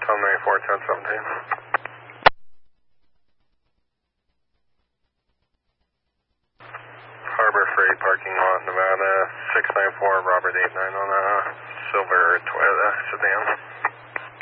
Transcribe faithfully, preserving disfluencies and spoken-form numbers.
ten ninety-four, ten seventeen. Harbor Freight parking lot, Nevada, six nine four, Robert eight nine on a silver Toyota sedan.